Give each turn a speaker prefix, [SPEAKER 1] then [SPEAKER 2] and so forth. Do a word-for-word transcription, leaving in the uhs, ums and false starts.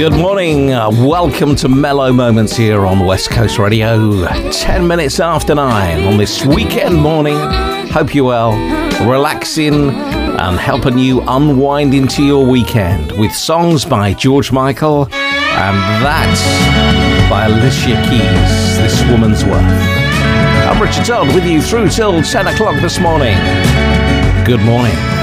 [SPEAKER 1] Good morning. Uh, welcome to Mellow Moments here on West Coast Radio. Ten minutes after nine on this weekend morning. Hope you're well, relaxing and helping you unwind into your weekend with songs by George Michael and that by Alicia Keys, This Woman's Worth. I'm Richard Todd with you through till ten o'clock this morning. Good morning.